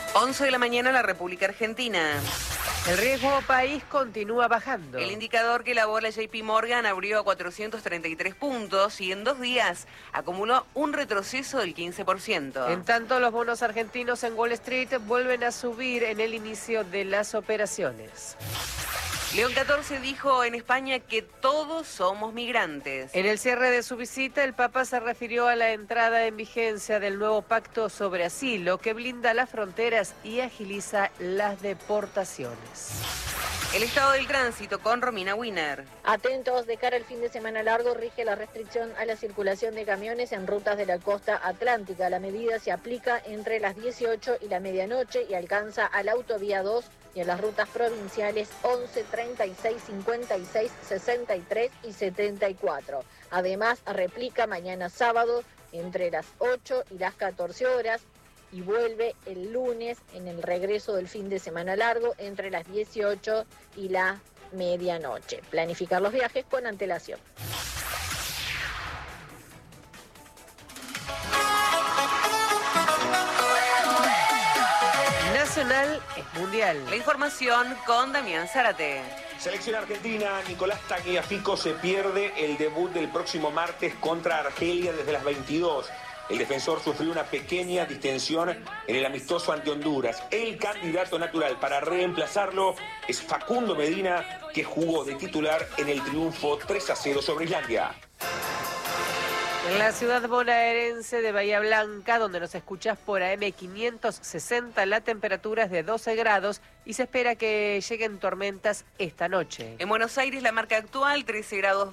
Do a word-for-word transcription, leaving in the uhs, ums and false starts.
once de la mañana, la República Argentina. El riesgo país continúa bajando. El indicador que elabora J P Morgan abrió a cuatrocientos treinta y tres puntos y en dos días acumuló un retroceso del quince por ciento. En tanto, los bonos argentinos en Wall Street vuelven a subir en el inicio de las operaciones. León catorce dijo en España que todos somos migrantes. En el cierre de su visita, el Papa se refirió a la entrada en vigencia del nuevo pacto sobre asilo que blinda las fronteras y agiliza las deportaciones. El estado del tránsito con Romina Wiener. Atentos, de cara al fin de semana largo rige la restricción a la circulación de camiones en rutas de la costa atlántica. La medida se aplica entre las dieciocho y la medianoche y alcanza a la autovía dos y a las rutas provinciales once, treinta y seis, cincuenta y seis, sesenta y tres y setenta y cuatro. Además, replica mañana sábado entre las ocho y las catorce horas y vuelve el lunes en el regreso del fin de semana largo entre las dieciocho y la medianoche. Planificar los viajes con antelación. Nacional es mundial. La información con Damián Zárate. Selección argentina, Nicolás Tagliafico se pierde el debut del próximo martes contra Argelia desde las veintidós. El defensor sufrió una pequeña distensión en el amistoso ante Honduras. El candidato natural para reemplazarlo es Facundo Medina, que jugó de titular en el triunfo tres a cero sobre Islandia. En la ciudad bonaerense de Bahía Blanca, donde nos escuchás por A M quinientos sesenta, la temperatura es de doce grados y se espera que lleguen tormentas esta noche. En Buenos Aires, la marca actual, trece grados